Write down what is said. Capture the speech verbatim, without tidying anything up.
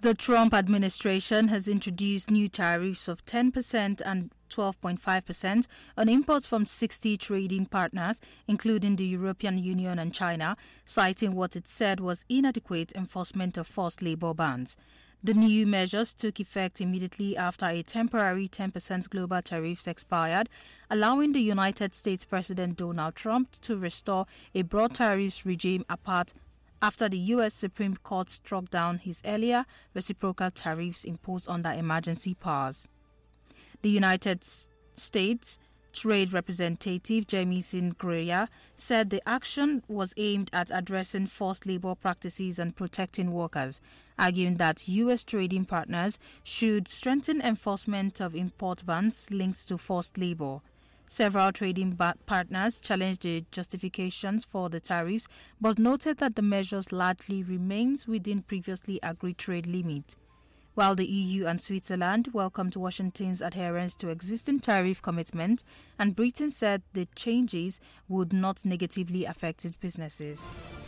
The Trump administration has introduced new tariffs of ten percent and twelve point five percent on imports from sixty trading partners, including the European Union and China, citing what it said was inadequate enforcement of forced labor bans. The new measures took effect immediately after a temporary ten percent global tariffs expired, allowing the United States President Donald Trump to restore a broad tariffs regime apart after the U S Supreme Court struck down his earlier reciprocal tariffs imposed under emergency powers. The United States Trade Representative Jamieson Greer said the action was aimed at addressing forced labor practices and protecting workers, arguing that U S trading partners should strengthen enforcement of import bans linked to forced labor. Several trading partners challenged the justifications for the tariffs, but noted that the measures largely remains within previously agreed trade limits. While the E U and Switzerland welcomed Washington's adherence to existing tariff commitments, and Britain said the changes would not negatively affect its businesses.